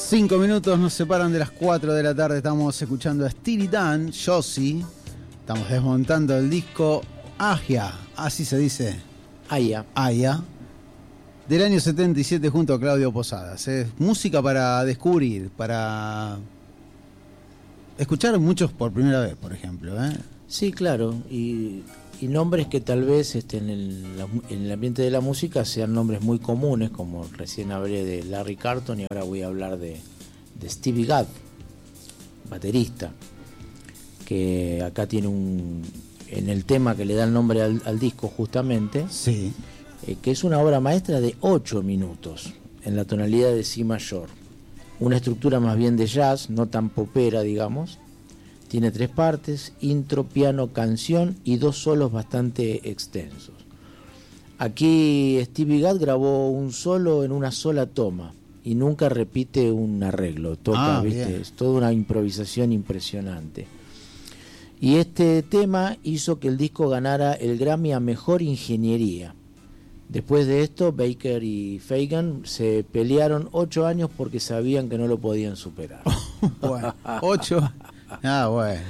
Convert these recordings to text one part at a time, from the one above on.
5 minutos nos separan de las 4 de la tarde. Estamos escuchando a Steely Dan, Josie. Estamos desmontando el disco Agia, así se dice. Aya. Del año 77 junto a Claudio Posadas. Es música para descubrir, para escuchar muchos por primera vez, por ejemplo. Sí, claro. Y nombres que tal vez en el ambiente de la música sean nombres muy comunes, como recién hablé de Larry Carlton y ahora voy a hablar de Stevie Gadd, baterista, que acá tiene en el tema que le da el nombre al disco justamente, sí, que es una obra maestra de 8 minutos en la tonalidad de Si mayor, una estructura más bien de jazz, no tan popera, digamos. Tiene 3 partes: intro, piano, canción y 2 solos bastante extensos. Aquí Stevie Gadd grabó un solo en una sola toma y nunca repite un arreglo. Toca, ¿viste? Es toda una improvisación impresionante. Y este tema hizo que el disco ganara el Grammy a Mejor Ingeniería. Después de esto, Baker y Fagan se pelearon 8 años porque sabían que no lo podían superar. Bueno, 8. Bueno.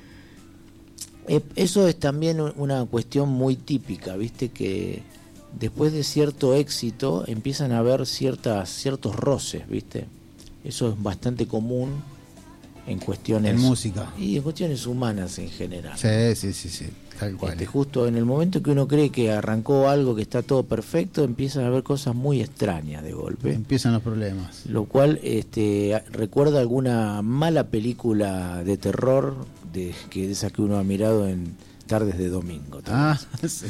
Eso es también una cuestión muy típica, viste, que después de cierto éxito empiezan a haber ciertos roces, viste. Eso es bastante común en cuestiones, en música y en cuestiones humanas en general. Sí, tal cual. Justo en el momento que uno cree que arrancó algo que está todo perfecto, empiezan a haber cosas muy extrañas de golpe. Empiezan los problemas. Lo cual recuerda alguna mala película de terror de esas que uno ha mirado en tardes de domingo. Sí.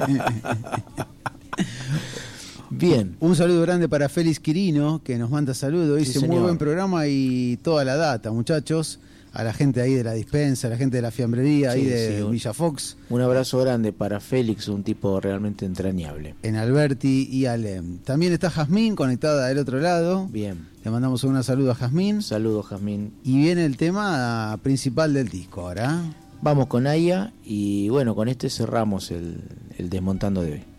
Bien. Un saludo grande para Félix Quirino, que nos manda saludos. Dice, muy buen programa y toda la data, muchachos. A la gente ahí de la dispensa, a la gente de la fiambrería, ahí de Villa Fox. Un abrazo grande para Félix, un tipo realmente entrañable. En Alberti y Alem. También está Jazmín conectada del otro lado. Bien. Le mandamos un saludo a Jazmín. Saludos, Jazmín. Y viene el tema principal del disco ahora. Vamos con Aya y bueno, con este cerramos el Desmontando de hoy.